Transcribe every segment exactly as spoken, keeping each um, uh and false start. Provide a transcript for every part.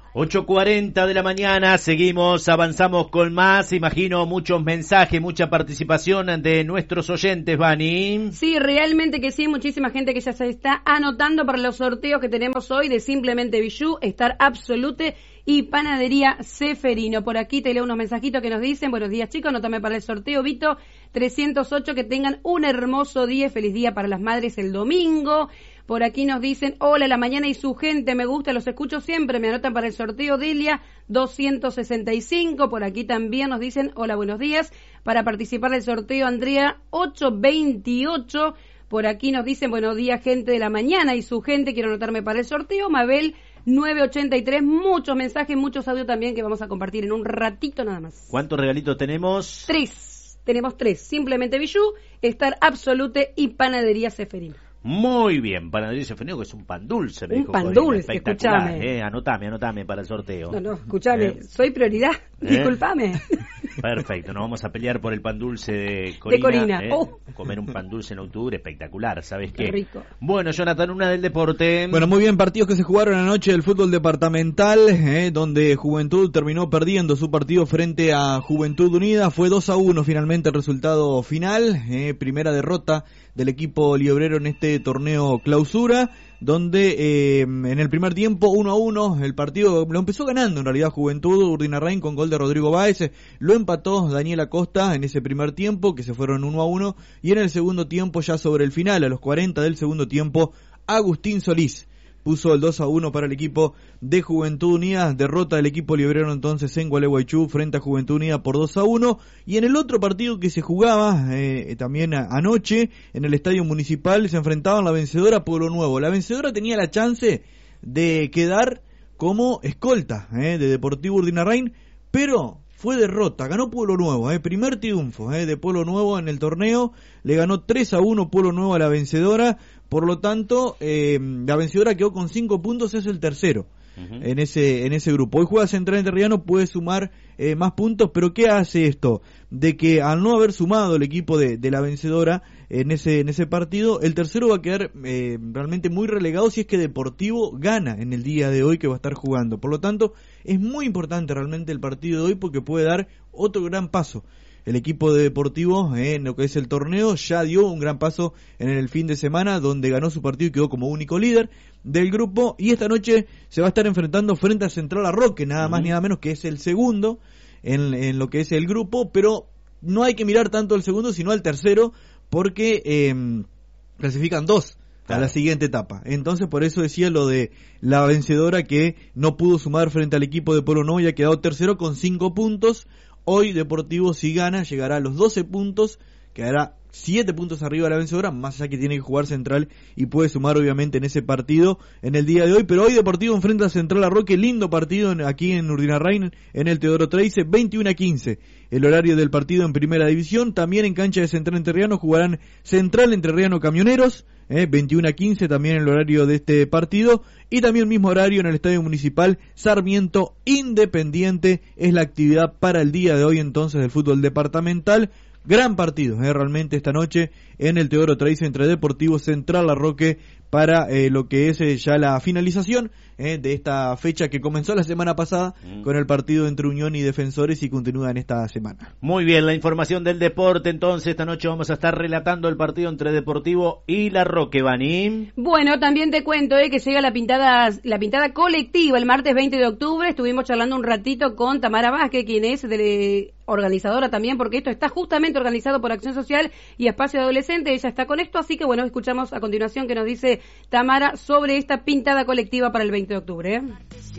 ocho cuarenta de la mañana, seguimos, avanzamos con más, imagino muchos mensajes, mucha participación de nuestros oyentes, Vani. Sí, realmente que sí, muchísima gente que ya se está anotando para los sorteos que tenemos hoy de Simplemente Bijú, Star Absolute y Panadería Ceferino. Por aquí te leo unos mensajitos que nos dicen: buenos días chicos, anótame para el sorteo, Vito trescientos ocho, que tengan un hermoso día, feliz día para las madres el domingo. Por aquí nos dicen: hola, la mañana y su gente, me gusta, los escucho siempre, me anotan para el sorteo, Delia doscientos sesenta y cinco. Por aquí también nos dicen: hola, buenos días, para participar del sorteo, Andrea ochocientos veintiocho. Por aquí nos dicen: buenos días, gente de la mañana y su gente, quiero anotarme para el sorteo, Mabel novecientos ochenta y tres. Muchos mensajes, muchos audios también que vamos a compartir en un ratito nada más. ¿Cuántos regalitos tenemos? Tres, tenemos tres, Simplemente Bijú, Star Absolute y Panadería Ceferino. Muy bien, Panadería Ceferino, que es un pan dulce, me un dijo pan Corina. dulce, escúchame. Eh, anotame, anotame para el sorteo. No, no, escúchame, ¿Eh? soy prioridad, ¿Eh? Discúlpame. Perfecto, nos vamos a pelear por el pan dulce de Corina. De Corina. ¿Eh? Oh. Comer un pan dulce en octubre, espectacular, ¿sabes qué? Qué rico. Bueno, Jonathan, una del deporte. Bueno, muy bien, partidos que se jugaron anoche del fútbol departamental, eh, donde Juventud terminó perdiendo su partido frente a Juventud Unida. Fue dos a uno finalmente el resultado final, eh, primera derrota del equipo liebrero en este torneo clausura, donde eh, en el primer tiempo uno a uno el partido lo empezó ganando en realidad Juventud Urdinarrain con gol de Rodrigo Báez, lo empató Daniel Acosta en ese primer tiempo, que se fueron uno a uno, y en el segundo tiempo, ya sobre el final, a los cuarenta del segundo tiempo, Agustín Solís puso el dos a uno para el equipo de Juventud Unida. Derrota del equipo liebrero entonces en Gualeguaychú frente a Juventud Unida por dos a uno. Y en el otro partido que se jugaba eh, también a, anoche en el Estadio Municipal, se enfrentaban la vencedora Pueblo Nuevo. La vencedora tenía la chance de quedar como escolta eh, de Deportivo Urdinarrain, pero fue derrota, ganó Pueblo Nuevo, eh, primer triunfo eh, de Pueblo Nuevo en el torneo, le ganó tres a uno Pueblo Nuevo a la vencedora. Por lo tanto, eh, la vencedora quedó con cinco puntos, es el tercero uh-huh. en ese en ese grupo. Hoy juega Central Entrerriano, puede sumar eh, más puntos, pero ¿qué hace esto? De que al no haber sumado el equipo de, de la vencedora en ese en ese partido, el tercero va a quedar eh, realmente muy relegado si es que Deportivo gana en el día de hoy que va a estar jugando. Por lo tanto, es muy importante realmente el partido de hoy porque puede dar otro gran paso. El equipo de Deportivo eh, en lo que es el torneo ya dio un gran paso en el fin de semana, donde ganó su partido y quedó como único líder del grupo, y esta noche se va a estar enfrentando frente a Central Arroque, nada más uh-huh. ni nada menos, que es el segundo en, en lo que es el grupo, pero no hay que mirar tanto al segundo sino al tercero, porque eh, clasifican dos a la siguiente etapa. Entonces por eso decía lo de la vencedora, que no pudo sumar frente al equipo de Pueblo Nuevo y ha quedado tercero con cinco puntos. Hoy Deportivo, si gana, llegará a los doce puntos, quedará siete puntos arriba de la vencedora, más allá que tiene que jugar Central y puede sumar obviamente en ese partido en el día de hoy. Pero hoy Deportivo enfrenta a Central Arroque, lindo partido en, aquí en Urdinarrain, en el Teodoro Treize, veintiuno a quince el horario del partido en Primera División. También en cancha de Central Entrerriano jugarán Central Entrerriano Camioneros, eh, veintiuno a quince también el horario de este partido, y también mismo horario en el Estadio Municipal Sarmiento Independiente es la actividad para el día de hoy entonces del fútbol departamental. Gran partido, eh, realmente esta noche en el Teodoro Treize entre Deportivo Central Arroque para eh, lo que es eh, ya la finalización eh, de esta fecha que comenzó la semana pasada mm. con el partido entre Unión y Defensores y continúa en esta semana. Muy bien, la información del deporte. Entonces esta noche vamos a estar relatando el partido entre Deportivo y La Roque, Vani. Bueno, también te cuento eh, que llega la pintada la pintada colectiva el martes veinte de octubre. Estuvimos charlando un ratito con Tamara Vázquez, quien es de organizadora también, porque esto está justamente organizado por Acción Social y Espacio Adolescente. Ella está con esto, así que bueno, escuchamos a continuación que nos dice Tamara sobre esta pintada colectiva para el veinte de octubre. ¿eh?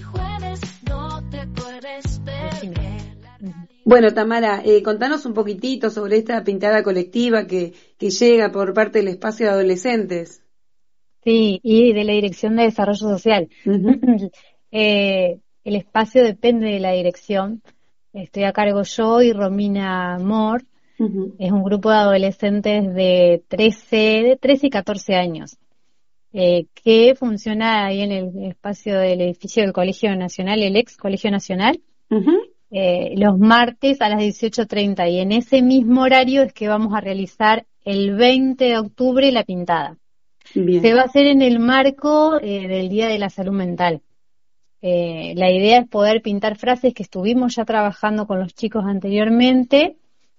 Bueno, Tamara, eh, contanos un poquitito sobre esta pintada colectiva que, que llega por parte del Espacio de Adolescentes. Sí, y de la Dirección de Desarrollo Social. Uh-huh. eh, el espacio depende de la dirección. Estoy a cargo yo y Romina Moore. Uh-huh. Es un grupo de adolescentes de trece, de trece y catorce años. Eh, que funciona ahí en el espacio del edificio del Colegio Nacional, el ex Colegio Nacional, uh-huh. eh, los martes a las dieciocho treinta, y en ese mismo horario es que vamos a realizar el veinte de octubre la pintada. Bien. Se va a hacer en el marco eh, del Día de la Salud Mental. Eh, la idea es poder pintar frases que estuvimos ya trabajando con los chicos anteriormente,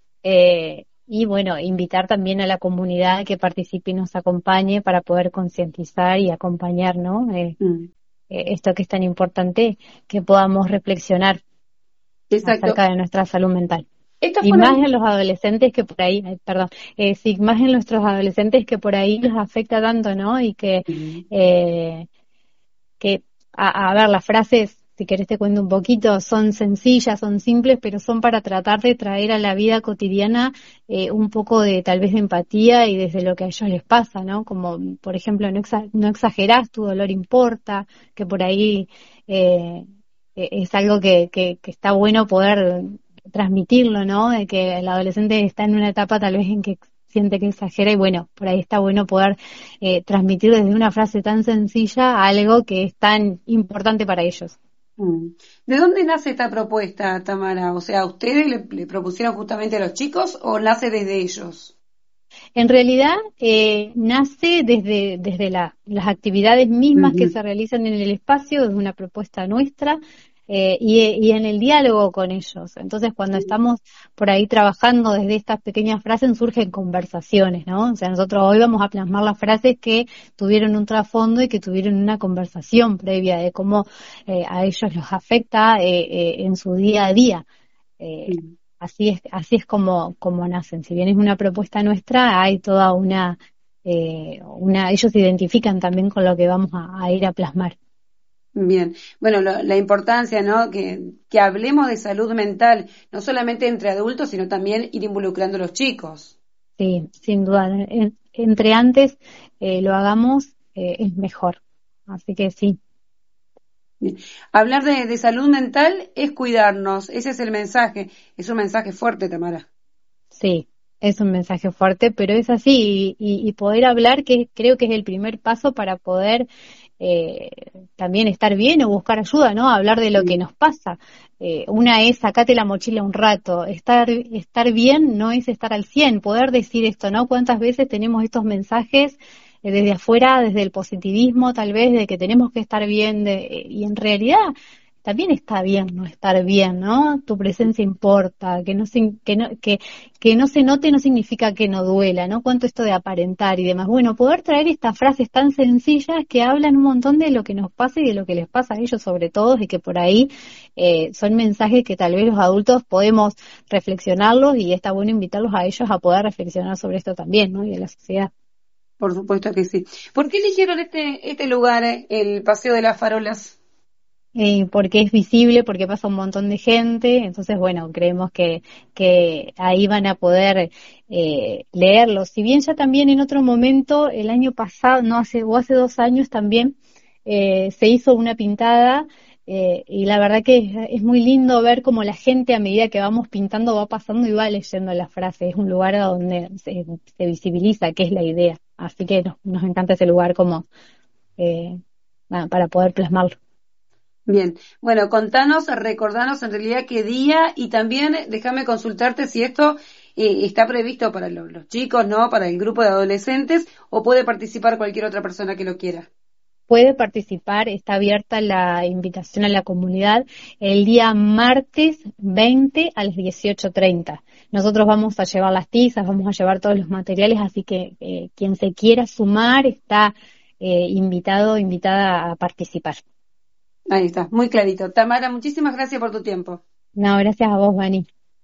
eh, y bueno, invitar también a la comunidad que participe y nos acompañe para poder concientizar y acompañar, ¿no? Eh, mm. eh, esto que es tan importante, que podamos reflexionar Exacto. acerca de nuestra salud mental. Esto y más ahí. en los adolescentes que por ahí, perdón, eh, sí, más en nuestros adolescentes que por ahí los afecta tanto, ¿no? Y que, mm. eh, que a, a ver, las frases, si querés te cuento un poquito, son sencillas, son simples, pero son para tratar de traer a la vida cotidiana eh, un poco de tal vez de empatía y desde lo que a ellos les pasa, ¿no? Como, por ejemplo, no, exa- no exagerás, tu dolor importa, que por ahí eh, es algo que, que, que está bueno poder transmitirlo, ¿no? De que el adolescente está en una etapa tal vez en que siente que exagera y bueno, por ahí está bueno poder eh, transmitir desde una frase tan sencilla algo que es tan importante para ellos. ¿De dónde nace esta propuesta, Tamara? O sea, ¿ustedes le, le propusieron justamente a los chicos o nace desde ellos? En realidad eh, nace desde, desde la, las actividades mismas uh-huh. que se realizan en el espacio, es una propuesta nuestra. Eh, y, y en el diálogo con ellos. Entonces, cuando estamos por ahí trabajando desde estas pequeñas frases, surgen conversaciones, ¿no? O sea, nosotros hoy vamos a plasmar las frases que tuvieron un trasfondo y que tuvieron una conversación previa de cómo eh, a ellos los afecta eh, eh, en su día a día. Eh, sí. Así es, así es como, como nacen. Si bien es una propuesta nuestra, hay toda una, eh, una, ellos se identifican también con lo que vamos a, a ir a plasmar. Bien, bueno, lo, la importancia, ¿no? Que, que hablemos de salud mental, no solamente entre adultos, sino también ir involucrando a los chicos. Sí, sin duda. En, entre antes eh, lo hagamos, eh, es mejor. Así que sí. Bien. Hablar de, de salud mental es cuidarnos, ese es el mensaje. Es un mensaje fuerte, Tamara. Sí, es un mensaje fuerte, pero es así. Y, y, y poder hablar, que creo que es el primer paso para poder Eh, también estar bien o buscar ayuda, ¿no? Hablar de lo que nos pasa. Eh, una es sacate la mochila un rato. Estar estar bien no es estar al cien. Poder decir esto, ¿no? ¿Cuántas veces tenemos estos mensajes eh, desde afuera, desde el positivismo, tal vez, de que tenemos que estar bien? De, eh, y en realidad también está bien no estar bien, ¿no? Tu presencia importa, que no se, que no, que, que no se note no significa que no duela, ¿no? Cuánto esto de aparentar y demás. Bueno, poder traer estas frases tan sencillas que hablan un montón de lo que nos pasa y de lo que les pasa a ellos sobre todo, y que por ahí eh, son mensajes que tal vez los adultos podemos reflexionarlos, y está bueno invitarlos a ellos a poder reflexionar sobre esto también, ¿no? Y de la sociedad. Por supuesto que sí. ¿Por qué eligieron este, este lugar, eh, el Paseo de las Farolas? Eh, porque es visible, porque pasa un montón de gente, entonces bueno, creemos que, que ahí van a poder eh, leerlo. Si bien ya también en otro momento, el año pasado, no hace, o hace dos años también, eh, se hizo una pintada, eh, y la verdad que es, es muy lindo ver cómo la gente a medida que vamos pintando va pasando y va leyendo las frases. Es un lugar donde se, se visibiliza, que es la idea. Así que nos, nos encanta ese lugar como eh, bueno, para poder plasmarlo. Bien, bueno, contanos, recordanos en realidad qué día, y también déjame consultarte si esto eh, está previsto para los, los chicos, ¿no? Para el grupo de adolescentes, o puede participar cualquier otra persona que lo quiera. Puede participar, está abierta la invitación a la comunidad el día martes veinte a las dieciocho treinta. Nosotros vamos a llevar las tizas, vamos a llevar todos los materiales, así que eh, quien se quiera sumar está eh, invitado, invitada a participar. Ahí está, muy clarito. Tamara, muchísimas gracias por tu tiempo. No, gracias a vos, Vani.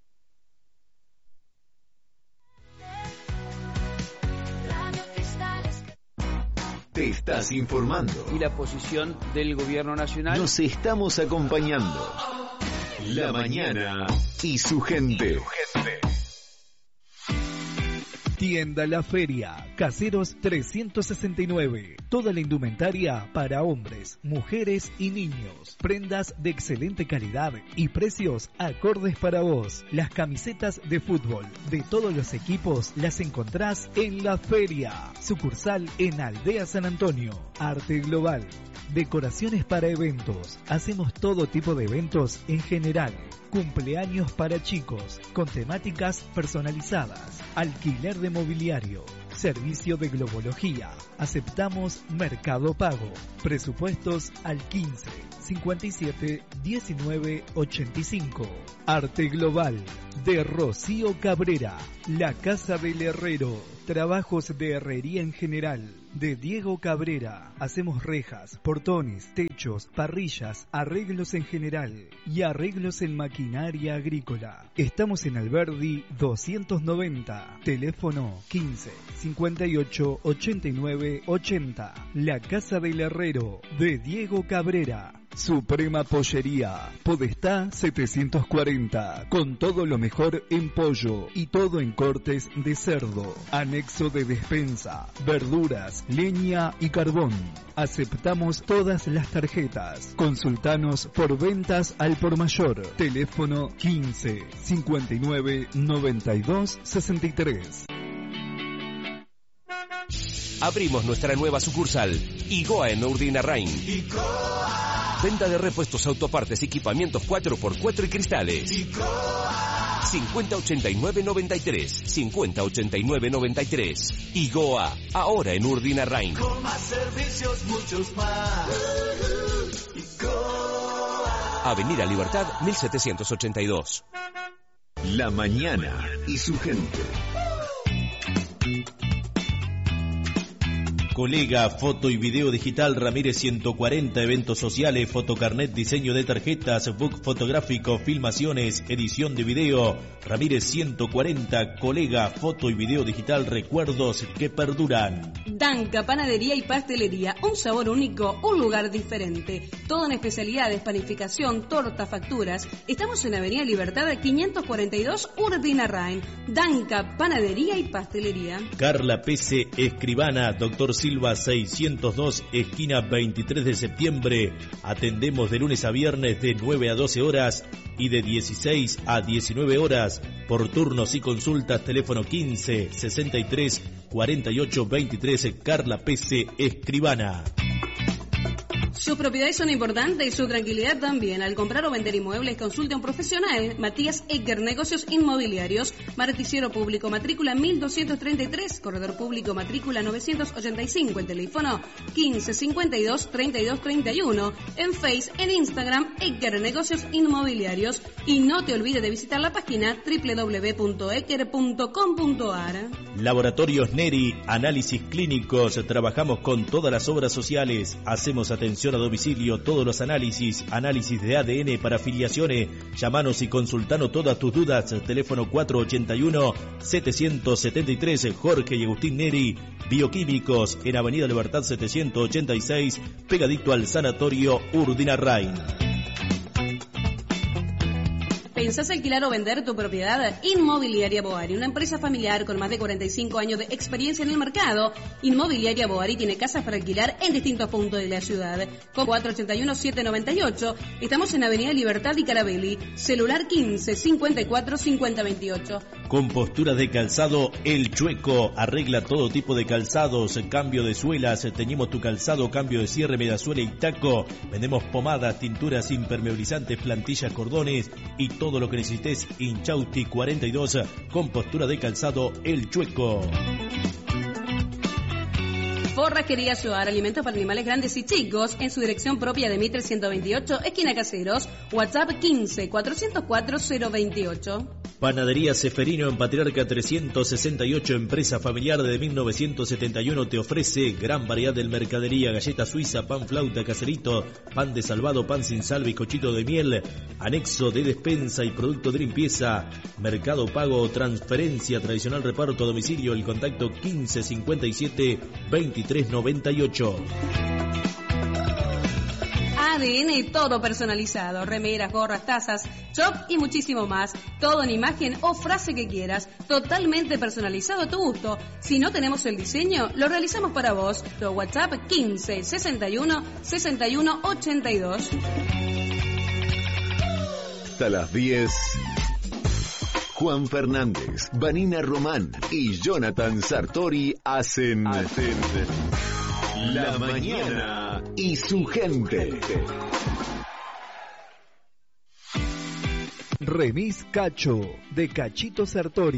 Te estás informando. Y la posición del gobierno nacional. Nos estamos acompañando. La mañana y su gente. Tienda La Feria, Caseros trescientos sesenta y nueve. Toda la indumentaria para hombres, mujeres y niños. Prendas de excelente calidad y precios acordes para vos. Las camisetas de fútbol de todos los equipos las encontrás en La Feria. Sucursal en Aldea San Antonio. Arte Global. Decoraciones para eventos. Hacemos todo tipo de eventos en general. Cumpleaños para chicos, con temáticas personalizadas. Alquiler de mobiliario. Servicio de globología. Aceptamos Mercado Pago. Presupuestos al quince, cincuenta y siete, diecinueve, ochenta y cinco. Arte Global de Rocío Cabrera. La Casa del Herrero. Trabajos de herrería en general de Diego Cabrera. Hacemos rejas, portones, techos, parrillas, arreglos en general y arreglos en maquinaria agrícola. Estamos en Alberdi doscientos noventa. Teléfono quince, cincuenta y ocho, ochenta y nueve, ochenta. La Casa del Herrero de Diego Cabrera. Suprema Pollería, Podestá setecientos cuarenta, con todo lo mejor en pollo y todo en cortes de cerdo. Anexo de despensa, verduras, leña y carbón. Aceptamos todas las tarjetas. Consultanos por ventas al por mayor. Teléfono quince, cincuenta y nueve, noventa y dos, sesenta y tres. Abrimos nuestra nueva sucursal, Igoa en Urdinarrain. Venta de repuestos, autopartes, equipamientos cuatro por cuatro y cristales. cincuenta ochenta y nueve noventa y tres. cincuenta ochenta y nueve noventa y tres. Igoa, ahora en Urdinarrain. Con más servicios, muchos más. Avenida Libertad mil setecientos ochenta y dos. La mañana y su gente. Colega Foto y Video Digital Ramírez ciento cuarenta, eventos sociales, fotocarnet, diseño de tarjetas, book fotográfico, filmaciones, edición de video. Ramírez ciento cuarenta, Colega Foto y Video Digital, recuerdos que perduran. Danca, panadería y pastelería, un sabor único, un lugar diferente. Todo en especialidades, panificación, torta, facturas. Estamos en Avenida Libertad quinientos cuarenta y dos, Urdinarrain. Danca, panadería y pastelería. Carla Pese, escribana, doctor Silva seiscientos dos, esquina veintitrés de septiembre. Atendemos de lunes a viernes de nueve a doce horas y de dieciséis a diecinueve horas. Por turnos y consultas, teléfono quince, sesenta y tres, cuarenta y ocho, veintitrés. Carla Pese, escribana. Sus propiedades son importantes y su tranquilidad también. Al comprar o vender inmuebles, consulte a un profesional. Matías Egger, Negocios Inmobiliarios. Marticiero Público, matrícula mil doscientos treinta y tres. Corredor Público, matrícula novecientos ochenta y cinco. El teléfono quince, cincuenta y dos, treinta y dos, treinta y uno. En Face, en Instagram, Egger Negocios Inmobiliarios. Y no te olvides de visitar la página doble u doble u doble u punto egger punto com punto a r. Laboratorios Neri, análisis clínicos. Trabajamos con todas las obras sociales. Hacemos atención a domicilio, todos los análisis, análisis de A D N para afiliaciones. Llámanos y consultanos todas tus dudas. Teléfono cuatro ochenta y uno, setecientos setenta y tres. Jorge y Agustín Neri, bioquímicos, en Avenida Libertad setecientos ochenta y seis, pegadito al Sanatorio Urdinarrain. ¿Pensás alquilar o vender tu propiedad? Inmobiliaria Boari, una empresa familiar con más de cuarenta y cinco años de experiencia en el mercado. Inmobiliaria Boari tiene casas para alquilar en distintos puntos de la ciudad. Con cuatro ochenta y uno, setecientos noventa y ocho. Estamos en Avenida Libertad y Carabelli. Celular quince, cincuenta y cuatro, cincuenta, veintiocho. Compostura de calzado El Chueco. Arregla todo tipo de calzados, cambio de suelas. Teñimos tu calzado, cambio de cierre, mediasuela y taco. Vendemos pomadas, tinturas impermeabilizantes, plantillas, cordones y todo lo que necesites. Inchausti cuarenta y dos, compostura de calzado El Chueco. Forrajería Soar, alimentos para animales grandes y chicos, en su dirección propia de Mitre ciento veintiocho, esquina Caseros. WhatsApp quince, cuatrocientos cuatro, cero veintiocho. Panadería Seferino en Patriarca trescientos sesenta y ocho, empresa familiar de mil novecientos setenta y uno, te ofrece gran variedad de mercadería, galleta suiza, pan flauta, caserito, pan de salvado, pan sin sal, bizcochito de miel, anexo de despensa y producto de limpieza, mercado pago o transferencia, tradicional reparto a domicilio, el contacto quince, cincuenta y siete, veintitrés, noventa y ocho. A D N, todo personalizado, remeras, gorras, tazas, shop y muchísimo más. Todo en imagen o frase que quieras, totalmente personalizado a tu gusto. Si no tenemos el diseño, lo realizamos para vos. Tu WhatsApp quince, sesenta y uno, sesenta y uno, ochenta y dos. Hasta las diez. Juan Fernández, Vanina Román y Jonathan Sartori hacen, hacen La Mañana y su gente. Remis Cacho, de Cachito Sartori.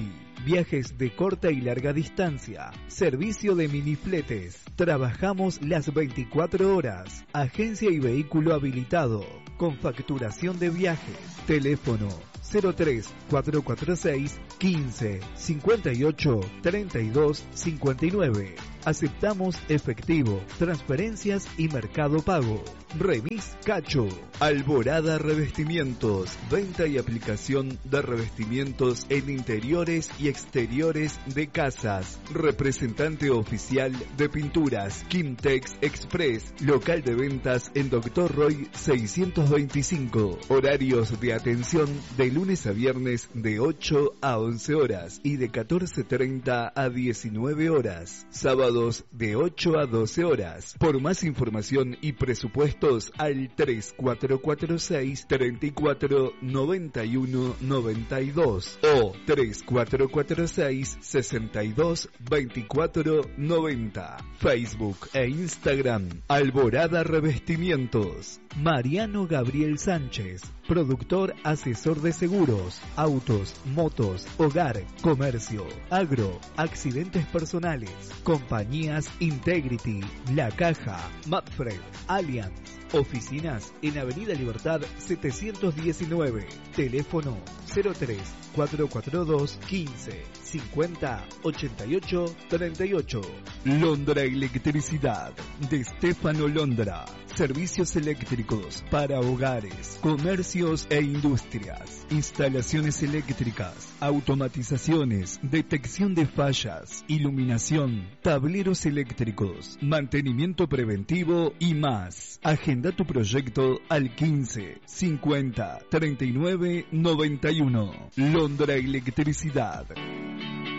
Viajes de corta y larga distancia. Servicio de minifletes. Trabajamos las veinticuatro horas. Agencia y vehículo habilitado. Con facturación de viajes. Teléfono cero tres cuatro cuatro seis quince cincuenta y ocho treinta y dos cincuenta y nueve. Aceptamos efectivo, transferencias y mercado pago. Remis Cacho. Alborada Revestimientos. Venta y aplicación de revestimientos en interiores y exteriores de casas. Representante oficial de pinturas. Kimtex Express. Local de ventas en Doctor Roy seiscientos veinticinco. Horarios de atención de lunes a viernes de ocho a once horas y de catorce treinta a diecinueve horas. Sábado de ocho a doce horas. Por más información y presupuestos al tres cuatro cuatro seis treinta y cuatro noventa y uno noventa y dos o tres cuatro cuatro seis sesenta y dos veinticuatro noventa. Facebook e Instagram Alborada Revestimientos. Mariano Gabriel Sánchez, productor asesor de seguros, autos, motos, hogar, comercio, agro, accidentes personales, compañías Integrity, La Caja, Mapfred, Allianz. Oficinas en Avenida Libertad setecientos diecinueve. Teléfono cero tres cuatro cuatro dos quince cincuenta ochenta y ocho treinta y ocho. Londra Electricidad de Stefano Londra. Servicios eléctricos para hogares, comercios e industrias. Instalaciones eléctricas, automatizaciones, detección de fallas, iluminación, tableros eléctricos, mantenimiento preventivo y más. Agenda tu proyecto al quince cincuenta treinta y nueve noventa y uno. Londra Electricidad.